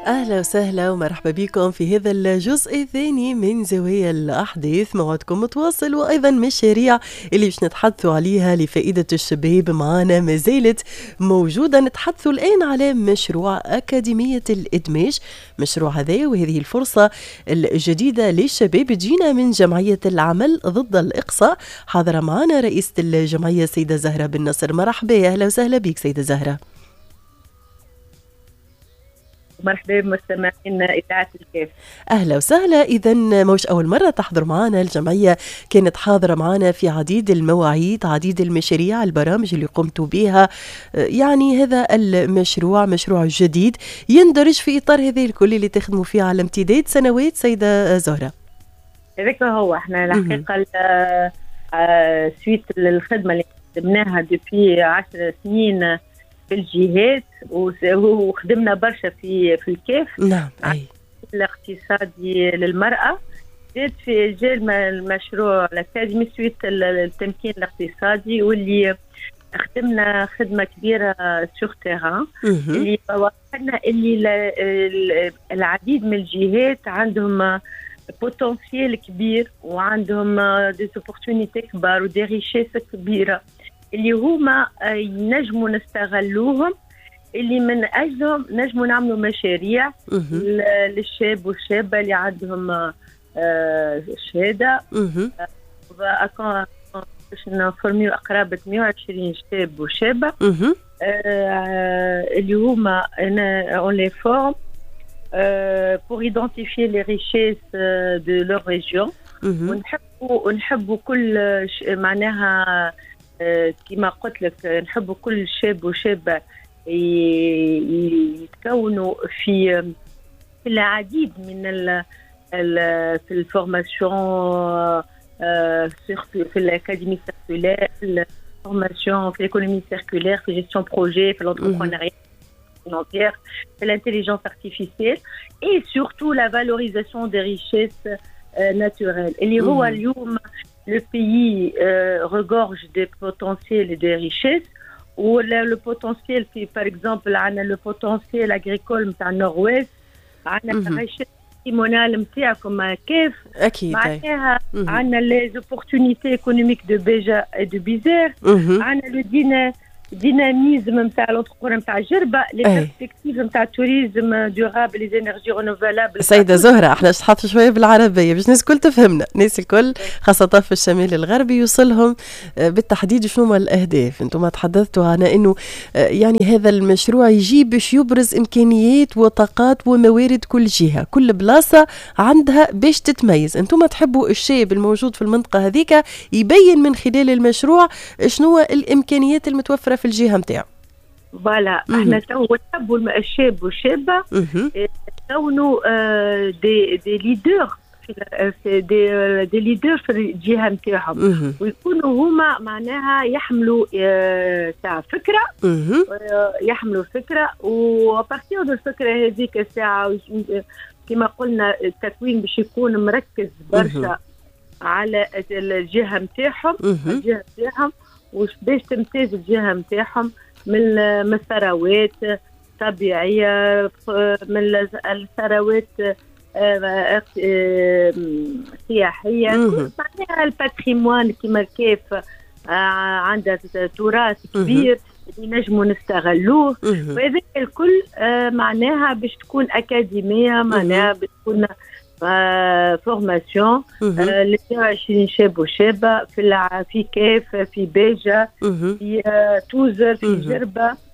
أهلا وسهلا ومرحبا بكم في هذا الجزء الثاني من زوايا الأحداث. موعدكم متواصل وأيضا مشاريع اللي باش نتحدثوا عليها لفائدة الشباب معنا ما زالت موجودة. نتحدثوا الآن على مشروع أكاديمية الإدماج. مشروع هذا وهذه الفرصة الجديدة للشباب تجينا من جمعية العمل ضد الإقصاء. حاضرة معنا رئيسة الجمعية سيدة زهرة بن نصر. مرحبا، أهلا وسهلا بك سيدة زهرة. مرحبا بمستمعين إذاعة الكيف. أهلا وسهلا. إذا مش أول مرة تحضر معنا، الجمعية كانت حاضرة معنا في عديد المواعيد، عديد المشاريع، البرامج اللي قمتوا بها. يعني هذا المشروع مشروع جديد يندرج في إطار هذه الكل اللي تخدموا فيه على امتداد سنوات سيدة زهرة. هذاك هو احنا الحقيقة سويت الخدمة اللي خدمناها دفي 10 سنين في الجهات وخدمنا برشا في الكيف. نعم. أي الاقتصادي للمرأة. جيت في جيل المشروع الأكاديمي سويت التمكين الاقتصادي واللي خدمنا خدمة كبيرة سوغ تيران اللي وصلنا اللي العديد من الجهات عندهم بوتنسيال كبير وعندهم دي اوبورتونيتي كبار ودي ريشيس كبيرة اللي هما ينجموا نستغلوهم، اللي من أجلهم نجموا نعملوا مشاريع للشاب والشابة اللي عندهم شهادة. باش نفورميو أقرابة 120 شاب وشابة اللي هما on les forme pour identifier les richesses de leur région. ونحبوا كل معناها كما قلت لك نحبوا كل شاب وشابة يتكونوا في العديد من في الفورماسيون في الأكاديمية سيركولير، الفورماسيون في l'économie circulaire، في gestion projet، في l'entrepreneuriat financière، في l'intelligence artificielle et surtout la valorisation des richesses naturelles. اللي هو اليوم le pays regorge des potentiels et des richesses. Ou le potentiel, par exemple, on a le potentiel agricole de Nord-Ouest, on a la richesse patrimoniale نتاعكم كيف معناها عندنا les opportunités économiques de Béja et de Bizerte، عندنا le dynamisme نتاع l'entrepreneur نتاع جربة، les perspectives نتاع التوريزم durable، les énergies renouvelables. سيدة زهرة احنا نحط شوية بالعربية باش الناس الكل تفهمنا، الناس الكل خاصة في الشمال الغربي يوصلهم بالتحديد شنو الأهداف. انتم تحدثتوا عن انه يعني هذا المشروع يجي باش يبرز امكانيات وطاقات وموارد كل جهة، كل بلاصة عندها باش تتميز. انتم تحبوا الشاب الموجود في المنطقة هذيك يبين من خلال المشروع شنو الامكانيات المتوفرة في الجهة متاعه. فوالا احنا تو نحبوا الشاب والشابة يكونوا دي ليدر دي ليدر في الجهة متاعهم، ويكونوا هما معناها يحملوا تاع فكرة، يحملوا فكرة، وبارتير دو الفكرة هذيك الساعة كما قلنا التكوين باش يكون مركز برشا على الجهة متاعهم، الجهة متاعهم وباش تمتاز الجهة متاعهم من الثروات الطبيعية، من الثروات سياحية، معناها الباتريموان كما كيف عندها تراث كبير نجموا نستغلوه. وهذا الكل معناها باش تكون أكاديمية، معناها بتكون فورماسيون ل 120 شاب وشابة في كيف، في بيجا، في توزر، في جربة،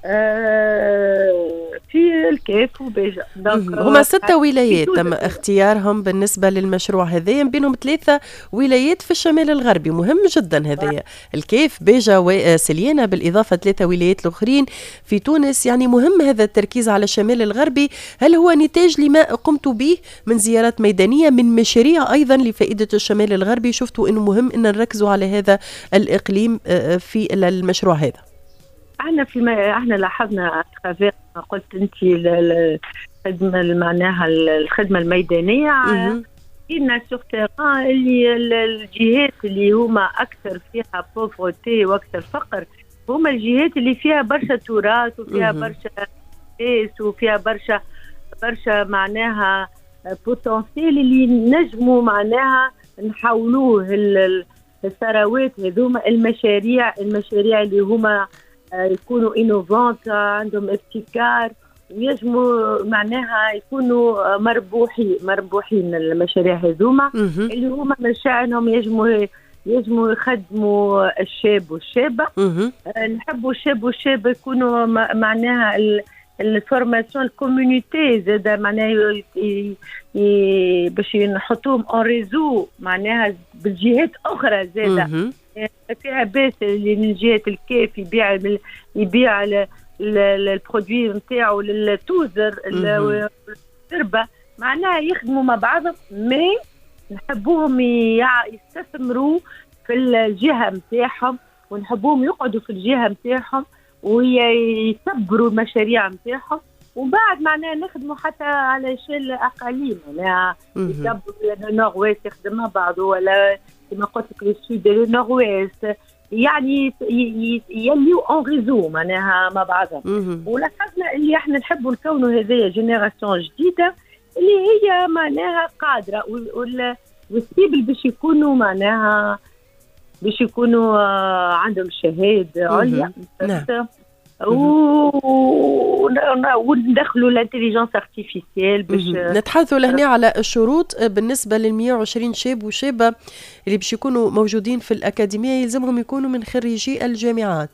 في الكيف وبيجا. هما 6 ولايات تم اختيارهم بالنسبة للمشروع هذا، بينهم 3 ولايات في الشمال الغربي. مهم جدا هذا الكيف، بيجا وسليانة، بالإضافة 3 ولايات الأخرين في تونس. يعني مهم هذا التركيز على الشمال الغربي. هل هو نتاج لما قمتوا به من زيارات ميدانية، من مشاريع أيضا لفائدة الشمال الغربي؟ شفتوا أنه مهم أن نركزوا على هذا الإقليم في المشروع هذا؟ احنا لاحظنا قلت انت الخدمه معناها الخدمه الميدانيه لنا سوغ تيران اللي الجهات اللي هما اكثر فيها بوفرتي واكثر فقر هما الجهات اللي فيها برشا تراث وفيها برشا وفيها برشا برشا معناها بوتنسيال اللي نجموا معناها نحولوه الثروات هذوما المشاريع اللي هما يكونوا انوفونت، عندهم ابتكار ويجموا معناها يكونوا مربوحين المشاريع هذوما اللي هما مشاعرهم يجموا يخدموا الشاب والشابة. نحبوا الشاب والشابة يكونوا معناها الفورماسيون الكوميونيتي زاد معناها باش نحطوهم اون ريزو معناها بالجهات اخرى زاد فيها باس اللي من جهه الكيف يبيع البرودوي نتاعو للتوزر التربه معناها يخدموا مع بعضهم، مي نحبوهم يستثمروا في الجهه نتاعهم ونحبوهم يقعدوا في الجهه نتاعهم ويصبروا المشاريع نتاعهم، وبعد معناها نخدموا حتى على شيء اقاليم معناها يصبروا النور ويست يخدم مع بعضه ولا كما قلت لك السود النور ويست يعني يليو اون ريزو معناها مع بعضهم. ولاحظنا اللي احنا نحبوا نكونوا هذه جينيراسيون جديده اللي هي معناها قادره والسيبل باش يكونوا معناها عندهم شهاده عليا وندخلوا الانتليجنس ارتيفيسيال باش نتحدثوا لهنا على الشروط بالنسبه لل 120 شاب وشابه اللي باش يكونوا موجودين في الاكاديميه، يلزمهم يكونوا من خريجي الجامعات.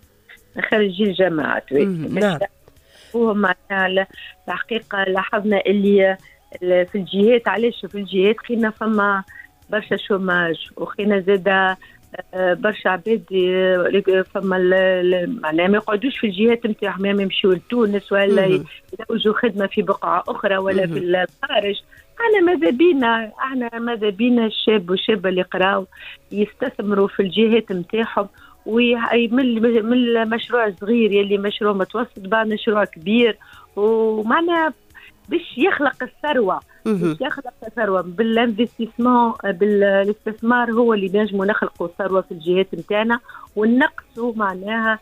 نعم. وهم معناها الحقيقه لاحظنا اللي في الجهات علاش في الجهات خينا فما برشا شوماج وخينا زاده برشا عباد فما معناها ما يقعدوش في الجهات نتاعهم، يا يمشيو لتونس ولا يلوجوا خدمه في بقعه اخرى ولا في الخارج. احنا ماذا بينا الشاب والشابه اللي قراو يستثمروا في الجهات نتاعهم من المشروع صغير يلي مشروع متوسط بعد مشروع كبير، ومعناها باش يخلق الثروه بالانفستيسمون بالاستثمار هو اللي نجموا نخلقوا الثروه في الجهات نتاعنا ونقصوا معناها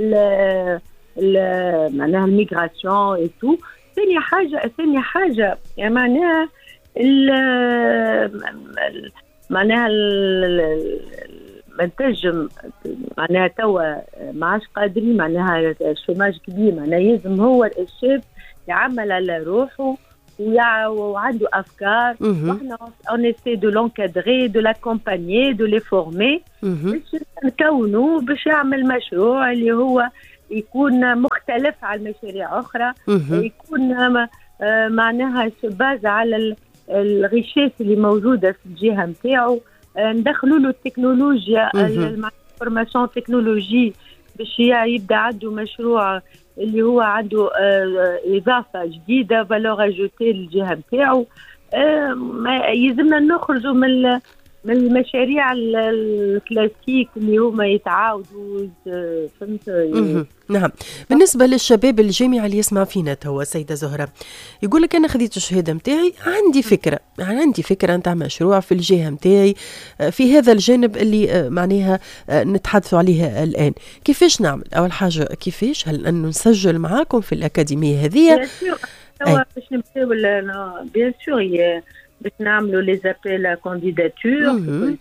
معناها الميغراسيون اي تو. ثاني حاجه يعني معناها منتج معناها توا ما عادش قادرين معناها الشوماج كبير معناها يلزم هو الشاب يعمل على روحه وعنده افكار واحنا اون اسي دو لونكادري دو لاكومبانيي دو لي فورمي باش نكونوا باش يعمل مشروع اللي هو يكون مختلف على المشاريع اخرى، يكون معناها باز على الغيشات اللي موجوده في الجهه نتاعو، ندخلوا له التكنولوجيا الفورماسيون تكنولوجي باش يبدا عنده مشروع اللي هو عنده اضافه جديده فالور اجوتي للجهه نتاعو. يلزمنا نخرجوا من المشاريع الكلاسيك اللي هما يتعاودوا فهمت. نعم. بالنسبة للشباب الجامعي اللي يسمع فينا توا سيدة زهرة يقول لك أنا خذيت الشهادة متاعي عندي فكرة نتاع مشروع في الجهة متاعي في هذا الجانب اللي معناها نتحدثوا عليها الآن، كيفاش نعمل؟ أول حاجة كيفاش هل أنه نسجل معاكم في الأكاديمية هذه؟ باش نبداو بيان سور باش نعملوا لي زابيل كانديداتور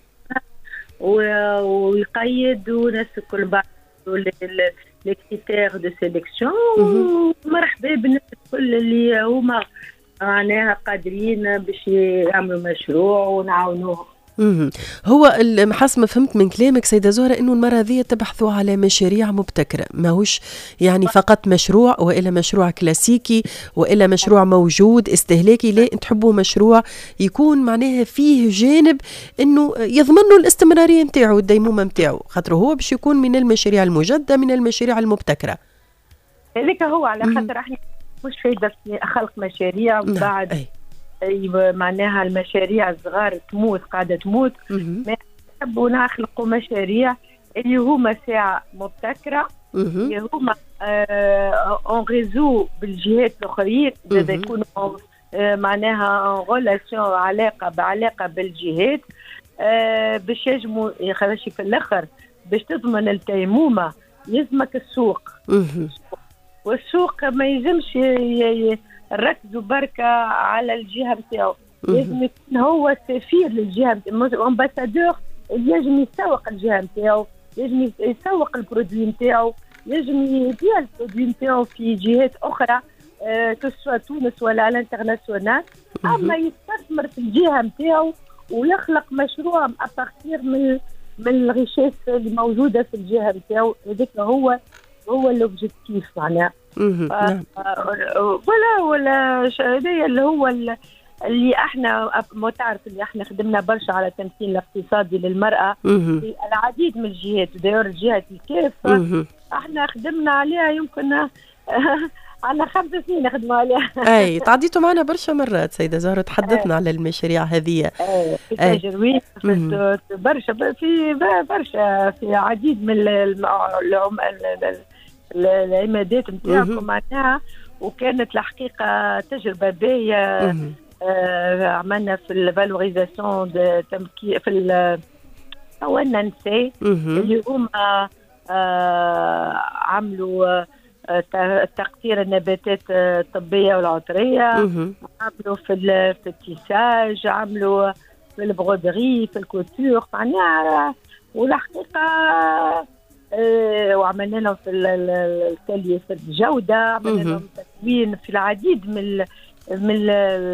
ويقيد وناس الكل بعض لي كريتير دو سيليكسيون. ومرحبا بالناس الكل اللي هما معناها قادرين باش يعملوا مشروع ونعاونوهم. هو حسب ما فهمت من كلامك سيدة زهرة انه المرة هذه تبحثوا على مشاريع مبتكرة، ماهوش يعني فقط مشروع وإلا مشروع كلاسيكي وإلا مشروع موجود استهلاكي، لا تحبوا مشروع يكون معناها فيه جانب انه يضمنوا الاستمرارية نتاعو والديمومة نتاعو، خاطر هو باش يكون من المشاريع المجدة من المشاريع المبتكرة. هذيك هو على خاطر احنا مش فايدة في خلق مشاريع بعد معناها المشاريع الصغار قاعدة تموت. ما نحبوا نخلقوا مشاريع اللي هما ساعة مبتكرة اللي هما اون ريزو بالجهات الأخرين زاد يكونوا معناها غولاسيون بعلاقة بالجهات باش يجموا خلاشي في الآخر باش تضمن التيمومة يلزمك السوق والسوق ما يلزمش نركزوا بركة على الجهة نتاعو. لازم يكون هو سفير للجهة، امباسادور، يجم يسوق الجهة نتاعو، يجم يسوق البرودوي نتاعو، يجم يبيع البرودوي نتاعو في جهات أخرى كسوا تونس ولا على الانترناسيونال. أما يستثمر في الجهة نتاعو ويخلق مشروع أبارتير من الغشاش اللي موجودة في الجهة نتاعو. هذاك هو الأوبجيكتيف معناها. ولا هذايا اللي هو اللي احنا تعرف اللي احنا خدمنا برشا على التمكين الاقتصادي للمرأة في العديد من الجهات، داير الجهات الكافة احنا خدمنا عليها يمكن عنا 5 سنين نخدموا عليها. اي تعديتوا معنا برشا مرات سيدة زهرة، تحدثنا على المشاريع هذه. في تجرويد برشا في عديد من العمادات نتاعكم معناها، وكانت الحقيقة تجربة باهية. عملنا في الفالوريزاسيون في حاولنا نساء اللي هم عملوا تقطير النباتات الطبية والعطرية، عملوا في التيساج، عملوا في البغودري، في الكوتور معناها. والحقيقة وعملنا لهم في التالية في الجودة، عملنا لهم تكوين في العديد من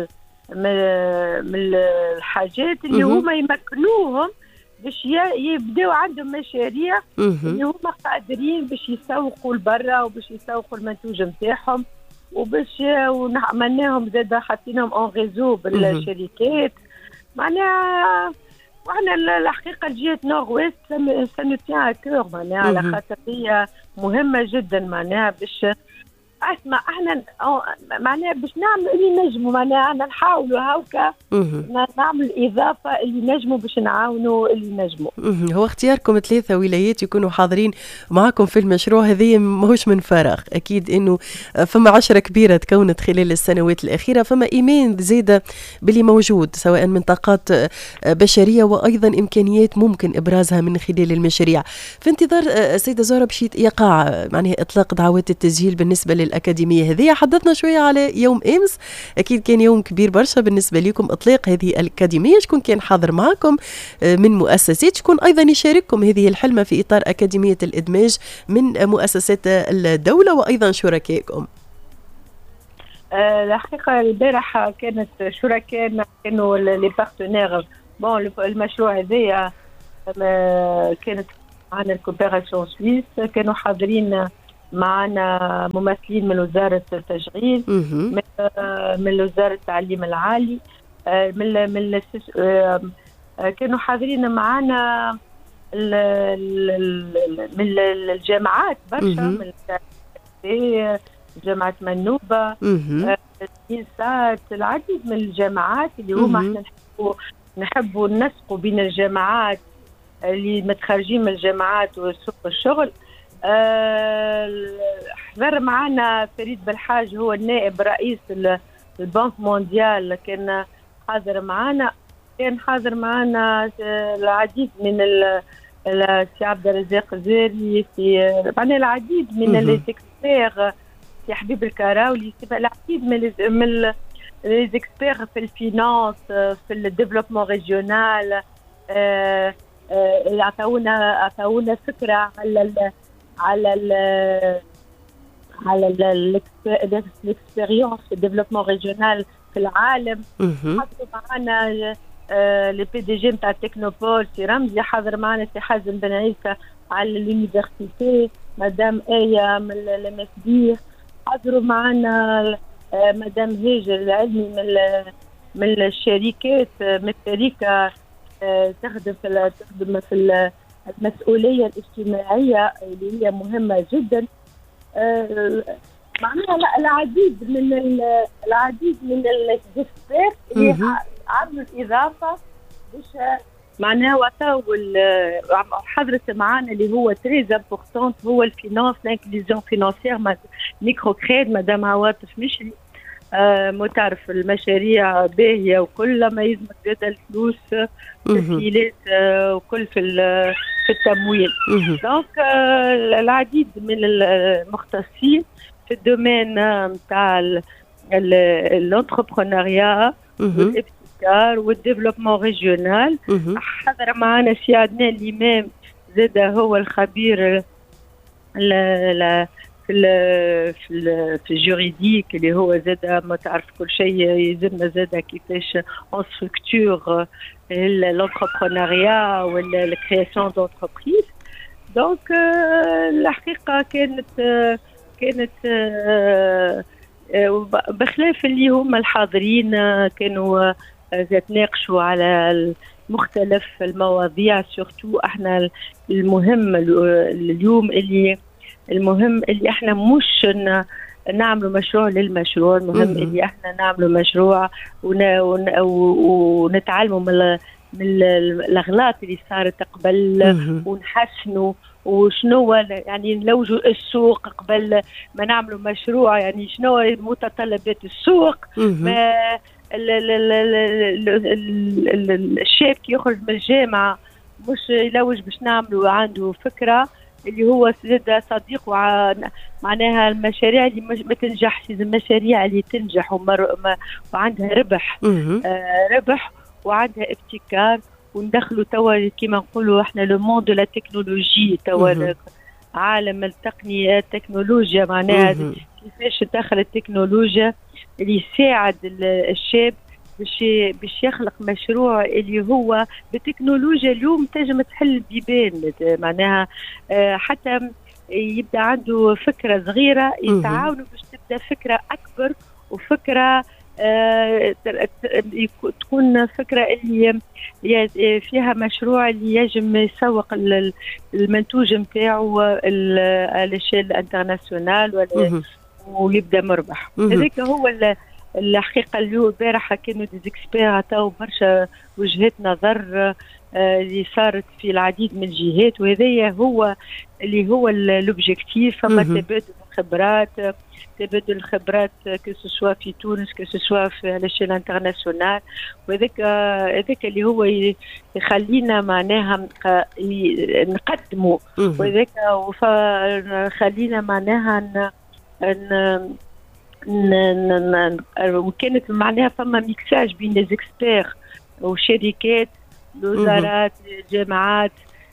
الحاجات اللي هما يمكنوهم باش يبداو عندهم مشاريع اللي هما قادرين باش يسوقوا لبرا وباش يسوقوا المنتوج نتاعهم، وباش عملناهم زاد حطيناهم اون ريزو بالشركات معناها. وعنا الحقيقة الجهة نور ويست سنتيان كور معناها، على خاطر هي مهمة جدا معناها باش اسمع احنا معناها باش نعمل اللي نجموا معناها. انا نحاولوا هاوكا نعمل اضافه اللي نجموا باش نعاونوا اللي نجموا. هو اختياركم 3 ولايات يكونوا حاضرين معكم في المشروع هذه ماهوش من فراغ، اكيد انه فما عشرة كبيره تكونت خلال السنوات الاخيره، فما ايمان زاده باللي موجود سواء من طاقات بشريه وايضا امكانيات ممكن ابرازها من خلال المشاريع. في انتظار السيده زهره باش يقع معناها اطلاق دعوات التسجيل بالنسبه الأكاديمية هذه. حدثنا شوية على يوم أمس، أكيد كان يوم كبير برشا بالنسبة لكم إطلاق هذه الأكاديمية. شكون كان حاضر معكم من مؤسسات؟ شكون أيضا يشارككم هذه الحلمة في إطار أكاديمية الإدماج من مؤسسات الدولة وأيضا شركائكم؟ الحقيقة البارح كانت شركائنا كانوا لي بارتنير. بون المشروع هذايا كانت معنا الكوبيراسيون سويس، كانوا حاضرين معنا ممثلين من وزارة التشغيل، من وزارة التعليم العالي، كانوا حاضرين معنا من الجامعات برشا، من جامعة منوبة، الإنسات، العديد من الجامعات اللي هما احنا نحبوا ننسقوا بين الجامعات اللي متخرجين من الجامعات وسوق الشغل. حضر معنا فريد بالحاج، هو النائب رئيس البنك مونديال، كان حاضر معنا. كان حاضر معنا العديد من سي عبد الرزاق زاري، معنا العديد من ليزيكسبير، سي حبيب الكراولي، العديد من ليزيكسبير في الفينانس، في الديفلوبمون ريجيونال. عطاونا فكرة على الاكسبيريونس في الديفلوبمون ريجيونال في العالم. حضروا معنا لي بي دي جي نتاع تكنوبول، سي رمزي حضر معنا، سي حازم بن عيسى على اليونيفرسيتي، مدام آية من المسدير، حضروا معنا مدام هاجر العلمي من الشركات، من الشركة تخدم في المسؤولية الاجتماعية اللي هي مهمة جدا. معناها العديد من الاكسبيرت اللي عملوا الإضافة باش معناها وعطاو حضرت معانا اللي هو تريز امبورطونت، هو الفينانس، لانكليزيون فينانسيير، ميكرو كريد، مدام عواطف مشري. تعرف المشاريع باهية وكل ما يلزمك زاد الفلوس، تسهيلات وكل في التمويل. دونك العديد من المختصين في الدومين نتاع الانتربرونيا والابتكار والديفلوبمون ريجيونال. حضر معنا سي عدنان الإمام زاد هو الخبير في الجوريديك اللي هو زاد ما تعرف كل شيء يلزمنا زاد كيفاش اون ستركتور الانتربرونيا ولا الكرياسيون دونتربريز. دونك الحقيقه كانت بخلاف اللي هم الحاضرين كانوا يتناقشوا على مختلف المواضيع. سورتو احنا المهم اللي احنا مش نعملوا مشروع للمشروع، المهم اللي احنا نعملوا مشروع ونتعلموا من الاغلاط اللي صارت قبل ونحسنوا وشنو يعني نلوجوا السوق قبل ما نعملوا مشروع. يعني شنو متطلبات السوق. ما الشاب كي يخرج من الجامعه مش يلوج باش نعملوا عنده فكره اللي هو زاد صديق معناها المشاريع اللي ما تنجحش، المشاريع اللي تنجح وعندها ربح وعندها ابتكار. وندخلوا توا كما نقولوا احنا لو موند دو لا تكنولوجي، توا عالم التقنيه التكنولوجيا، معناها كيفاش تدخل التكنولوجيا اللي يساعد الشاب باش يخلق مشروع اللي هو بالتكنولوجيا اليوم تنجم تحل بيبان. معناها حتى يبدا عنده فكره صغيره يتعاونوا باش تبدا فكره اكبر وفكره تكون فكره اللي فيها مشروع اللي يجب يسوق المنتوج نتاعو على الشيل انترناسيونال ويبدا مربح. هذاك هو الحقيقه اليوم البارحه كانوا ديزيكسبير عطاو برشا وجهات نظر اللي صارت في العديد من الجهات، وهذايا هو اللي هو الاوبجيكتيف. فما تبادل الخبرات كسوا في تونس كسوا في الاشياء الانترناسيونال، وهذاك اللي هو يخلينا معناها نقدموا، وهذاك خلينا معناها وكانت معناها فما ميكساج بين ليزيكسبير وشركات الوزارات الجامعات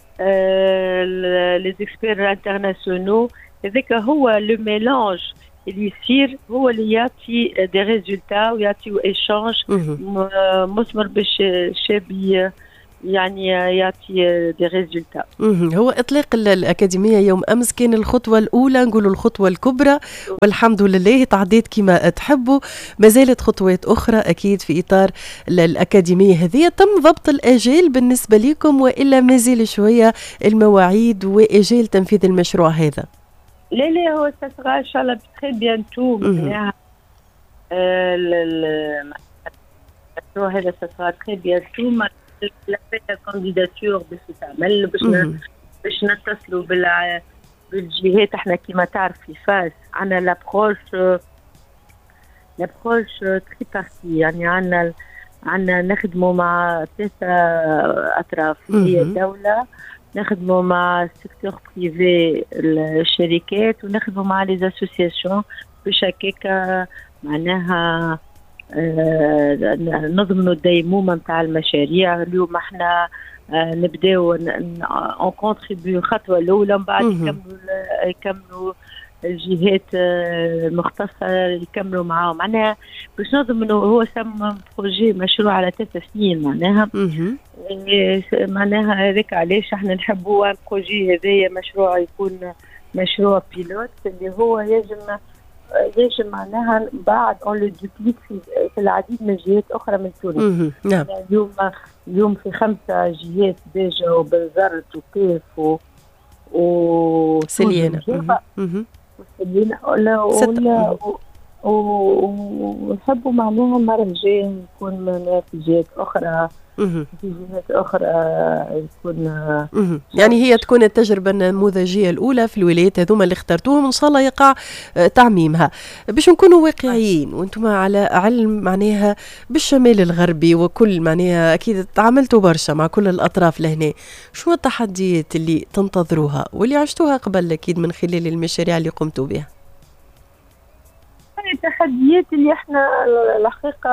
ليزيكسبير انترناسيونال. هذاك هو لو ميلانج اللي يصير هو اللي يعطي دي ريزولتا ويعطي ايشانج مثمر باش الشاب يعني يعطي دي ريزولتا. هو اطلاق الاكاديميه يوم امس كان الخطوه الاولى، نقولوا الخطوه الكبرى، والحمد لله تعديت كما تحبوا. ما زالت خطوات اخرى اكيد في اطار الاكاديميه هذه. تم ضبط الاجال بالنسبه لكم والا ما زال شويه المواعيد واجال تنفيذ المشروع هذا؟ لا هو سيسرا ان شاء الله تري بيانتو. المشروع هذا سيسرا تري بيانتو. الكانديداتور باش تعمل باش نتصلوا بالجهات. احنا كيما تعرف في فاس عندنا لابروش تري بارتي، يعني عندنا نخدموا مع 3 اطراف. هي الدوله، نخدموا مع السيكتور بريفي الشركات، ونخدموا مع لي اسوسياسيون باش هكاك معناها نضمنوا الديمومه نتاع المشاريع. اليوم احنا نبداو اون كونتريبيو الخطوه الاولى، من بعد يكملوا الجهات المختصه يكملوا معاهم، معناها باش نضمنوا. هو سم بروجي مشروع على 3 سنين معناها هذاك علاش احنا نحبوا البروجي هذايا مشروع يكون مشروع بيلوت اللي هو يجب معناها بعد اون لو دوبليك في العديد من الجهات اخرى من تونس. نعم. اليوم في 5 جهات: باجة وبنزرت وكيف وسليانة ونحبوا معناها المرة الجاية يكون من في جهات أخرى في جهات أخرى يكون يعني هي تكون التجربة النموذجية الأولى في الولايات هذوما اللي اخترتوهم، إن شاء الله يقع تعميمها. باش نكونوا واقعيين وانتم على علم معناها بالشمال الغربي وكل معناها أكيد تعاملتوا برشا مع كل الأطراف لهنا، شو التحديات اللي تنتظروها واللي عشتوها قبل أكيد من خلال المشاريع اللي قمتوا بها؟ التحديات اللي احنا الحقيقة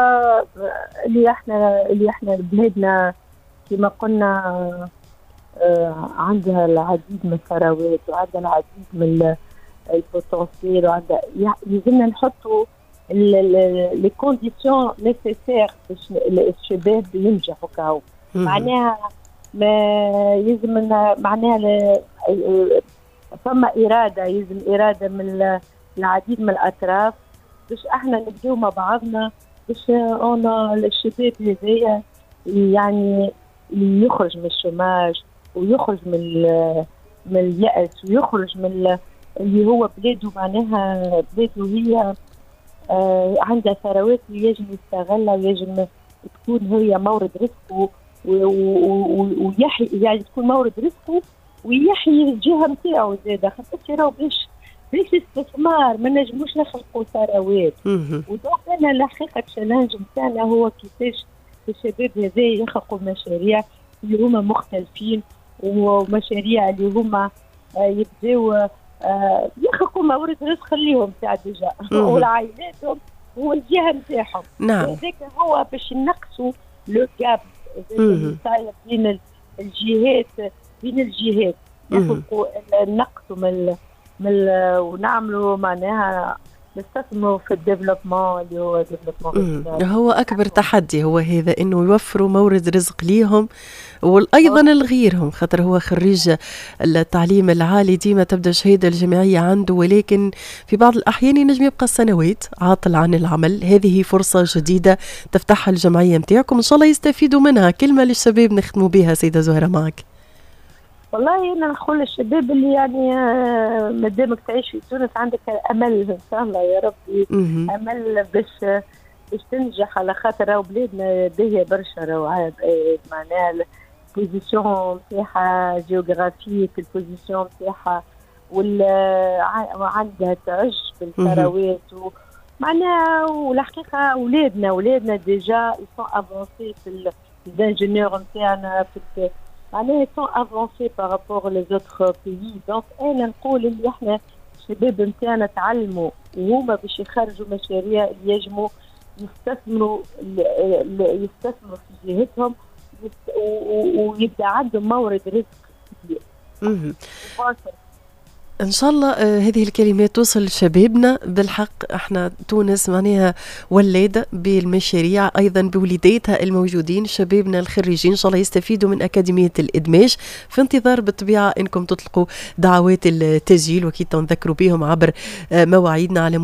اللي احنا بلادنا كما قلنا عندها العديد من الثروات وعندها العديد من البوتنسيال وعندها لازمنا نحطوا لي كونديسيون نيسيسير باش الشباب ينجحوا كهو. معناها ما يلزمنا معناها فما إرادة، يلزم إرادة من العديد من الأطراف باش احنا نبداو مع بعضنا باش انا الشباب هذايا يعني يخرج من الشوماج ويخرج من اليأس ويخرج من اللي هو بلاده معناها بلاده هي عندها ثروات يجب يستغلها ويجب تكون هي مورد رزقه ويحيي يعني تكون مورد رزقه ويحيي الجهه نتاعو زاده خاطر راهو باش استثمار ما نجموش نخلقوا ثروات. ودونك انا الحقيقه التشالنج نتاعنا هو كيفاش الشباب هذا يخلقوا مشاريع اللي هما مختلفين ومشاريع اللي هما يبداو يخلقوا مورد رزق ليهم تاع ديجا ولعائلاتهم والجهه نتاعهم. نعم. هذاك هو باش ينقصوا لو جاب اللي صاير بين الجهات يخلقوا نقصوا ونعملوا معناها نستثمروا في الديفلوبمون اللي هو ديفلوبمون. هو أكبر تحدي هو هذا إنه يوفروا مورد رزق ليهم وأيضا لغيرهم، خاطر هو خريج التعليم العالي ديما تبدأ الشهادة الجامعية عنده، ولكن في بعض الأحيان ينجم يبقى سنوات عاطل عن العمل. هذه فرصة جديدة تفتحها الجمعية متاعكم، إن شاء الله يستفيدوا منها. كلمة للشباب نختموا بها سيدة زهرة معك. والله أنا نقول للشباب اللي يعني مادامك تعيش في تونس عندك أمل إن شاء الله يا ربي، أمل باش تنجح، على خاطر راهو بلادنا باهية برشا، راهو معناها البوزيسيون نتاعها جيوغرافيك، البوزيسيون نتاعها وعندها تعج بالثروات معناها. والحقيقة أولادنا ديجا يسون افونسي في الانجينيور نتاعنا في معناها sont avancés par rapport les autres pays. donc أنا نقول اللي احنا الشباب نتاعنا تعلموا وهما باش يخرجوا مشاريع اللي يجموا يستثمروا في جهتهم ويبدا عندهم مورد رزق كبير. إن شاء الله هذه الكلمات توصل لشبابنا. بالحق احنا تونس معناها ولادة بالمشاريع، أيضا بوليداتها الموجودين شبابنا الخريجين إن شاء الله يستفيدوا من أكاديمية الإدماج. في انتظار بالطبيعة إنكم تطلقوا دعوات التسجيل وكي تنذكروا بهم عبر مواعيدنا على